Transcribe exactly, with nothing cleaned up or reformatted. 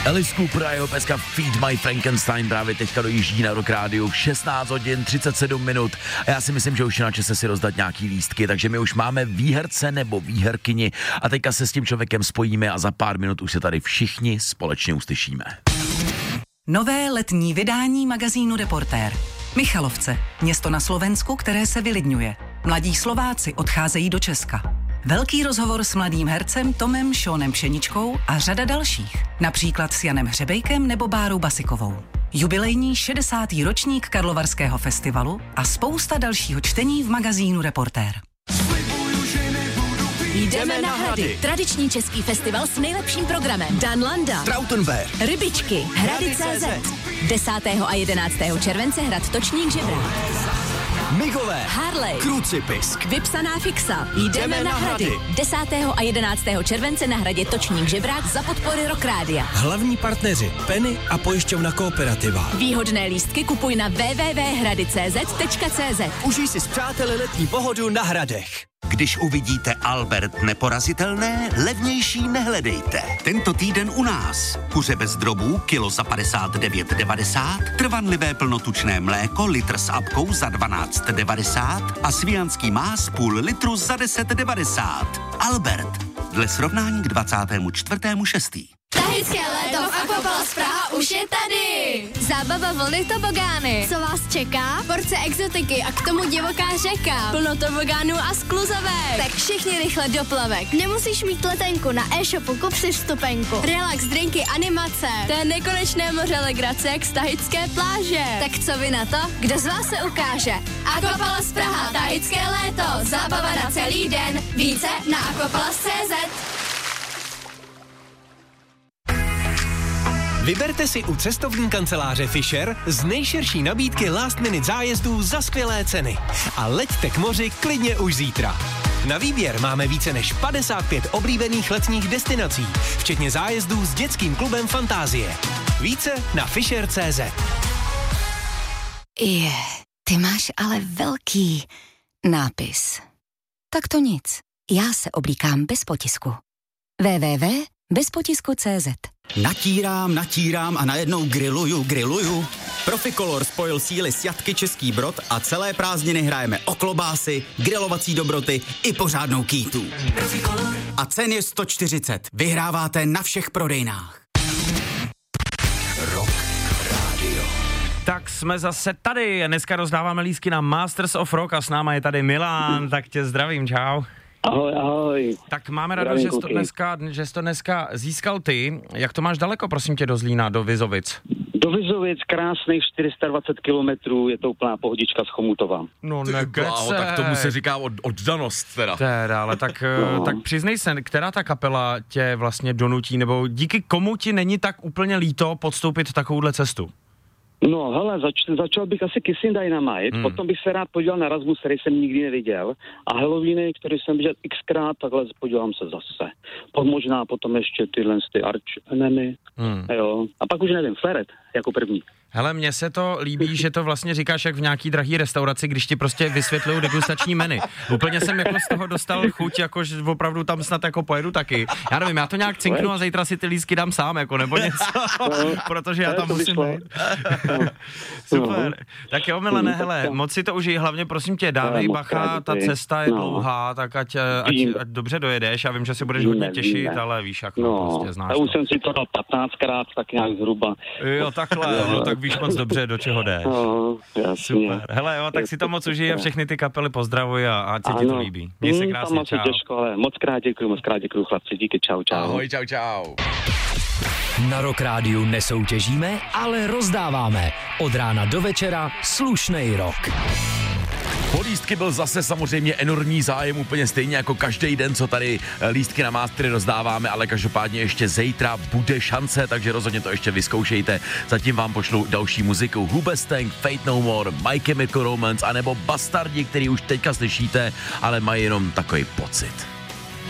Alice Cooper a jeho peska Feed My Frankenstein právě teďka dojíždí na Rock Rádiu v šestnáct hodin třicet sedm minut a já si myslím, že už je na čase si rozdat nějaký lístky, takže my už máme výherce nebo výherkyni a teďka se s tím člověkem spojíme a za pár minut už se tady všichni společně uslyšíme. Nové letní vydání magazínu Reportér. Michalovce, město na Slovensku, které se vylidňuje. Mladí Slováci odcházejí do Česka. Velký rozhovor s mladým hercem Tomem Šónem Pšeničkou a řada dalších. Například s Janem Hřebejkem nebo Bárou Basikovou. Jubilejní šedesátý ročník Karlovarského festivalu a spousta dalšího čtení v magazínu Reportér. Jdeme na Hrady. Tradiční český festival s nejlepším programem. Dan Landa, Trautenberg, Rybičky, Hrady tečka cé zet. desátého a jedenáctého července hrad Točník Žebrák. Migové, Harley, Krucipisk, Vypsaná fixa. Jdeme na Hrady. desátého a jedenáctého července na hradě Točník Žebrák za podpory Rock Rádia. Hlavní partneři Penny a pojišťovna Kooperativa. Výhodné lístky kupuj na w w w tečka hrady tečka cé zet tečka cé zet. Užij si s přáteli letní pohodu na Hradech. Když uvidíte Albert neporazitelné, levnější nehledejte. Tento týden u nás. Kuře bez drobů, kilo za padesát devět devadesát, trvanlivé plnotučné mléko, litr s apkou za dvanáct devadesát a svijanský más půl litru za deset devadesát. Albert. Dle srovnání k dvacátému čtvrtému šestého Tahické léto v Aquapalace Praha už je tady. Zábava, vlny, tobogány. Co vás čeká? Porce exotiky a k tomu divoká řeka. Plno tobogánů a skluzavek. Tak všichni rychle do plavek. Nemusíš mít letenku, na e-shopu kup si vstupenku. Relax, drinky, animace. To je nekonečné moře legrace jak z tahické pláže. Tak co vy na to? Kdo z vás se ukáže? Aquapalace Praha, tahické léto. Zábava na celý den. Více na aquapalace tečka cé zet. Vyberte si u cestovní kanceláře Fisher z nejširší nabídky last minute zájezdů za skvělé ceny. A leďte k moři klidně už zítra. Na výběr máme více než padesát pět oblíbených letních destinací, včetně zájezdů s dětským klubem Fantázie. Více na fisher tečka cé zet. Je, ty máš ale velký nápis. Tak to nic. Já se oblíkám bez potisku. w w w tečka bez potisku tečka cé zet. Natírám, natírám a najednou grilluju, grilluju. Proficolor spojil síly s Jatky Český Brod a celé prázdniny hrajeme o klobásy, grilovací dobroty i pořádnou kýtu. A cen je sto čtyřicet. Vyhráváte na všech prodejnách. Rock Radio. Tak jsme zase tady. Dneska rozdáváme lístky na Masters of Rock a s náma je tady Milan, tak tě zdravím, čau. Ahoj, ahoj. Tak máme radost, že jsi to dneska, že jsi to dneska získal ty. Jak to máš daleko, prosím tě, do Zlína, do Vizovic? Do Vizovic krásných čtyři sta dvacet kilometrů, je to úplná pohodička z Chomutova. No nekece. Tak tomu se říká od, oddanost teda. Teda, ale tak, no. tak přiznej se, která ta kapela tě vlastně donutí, nebo díky komu ti není tak úplně líto podstoupit takovouhle cestu? No hele, zač- začal bych asi Kissing Dynamite, hmm. potom bych se rád podíval na Rasmus, který jsem nikdy neviděl, a Halloweeny, který jsem viděl xkrát, takhle podívám se zase. Možná potom ještě tyhle ty Arch Enemy, hmm. jo, a pak už nevím, Flaret jako první. Hele, mně se to líbí, že to vlastně říkáš jak v nějaký drahý restauraci, když ti prostě vysvětlují degustační menu. Úplně jsem jako z toho dostal chuť, jako že opravdu tam snad jako pojedu taky. Já nevím, já to nějak cinknu a zítra si ty lístky dám sám, jako nebo něco, protože já tam musím být. Super. Tak jo, Milane, hele, moc si to užij, hlavně prosím tě, dávej bacha, ta cesta je dlouhá, tak ať, ať, ať dobře dojedeš, já vím, že si budeš hodně těšit, ale víš, jak no, prostě znáš to. Už jsem si to dal patnáctkrát, tak nějak zhruba. Jo, takhle, no tak víš moc dobře, do čeho jdeš. No, jasně. Super. Hele, jo, tak si to moc užij a všechny ty kapely pozdravuj a ať se ti to líbí. Měj se krásně, čau. Těžko, ale moc krát děkuju, moc krát děkuju, chlapci, díky, čau, čau. Ahoj, čau, čau. Na Rock Rádiu nesoutěžíme, ale rozdáváme. Od rána do večera slušnej rock. Po lístky byl zase samozřejmě enormní zájem, úplně stejně jako každý den, co tady lístky na Mastery rozdáváme, ale každopádně ještě zítra bude šance, takže rozhodně to ještě vyzkoušejte. Zatím vám pošlu další muziku Hoobastank, Fate No More, My Chemical Romance anebo Bastardi, který už teďka slyšíte, ale mají jenom takový pocit.